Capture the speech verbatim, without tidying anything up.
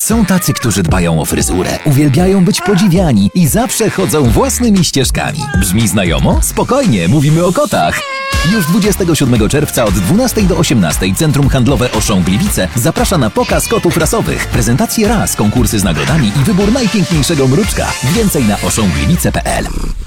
Są tacy, którzy dbają o fryzurę, uwielbiają być podziwiani i zawsze chodzą własnymi ścieżkami. Brzmi znajomo? Spokojnie, mówimy o kotach. Już dwudziestego siódmego czerwca od dwunastej do osiemnastej Centrum Handlowe Auchan Gliwice zaprasza na pokaz kotów rasowych, prezentacje ras, konkursy z nagrodami i wybór najpiękniejszego mruczka. Więcej na auchan gliwice kropka p l.